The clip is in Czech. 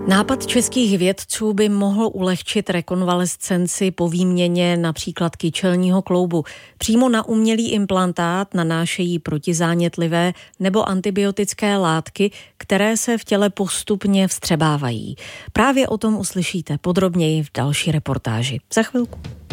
Nápad českých vědců by mohl ulehčit rekonvalescenci po výměně například kyčelního kloubu. Přímo na umělý implantát nanášejí protizánětlivé nebo antibiotické látky, které se v těle postupně vstřebávají. Právě o tom uslyšíte podrobněji v další reportáži. Za chvilku.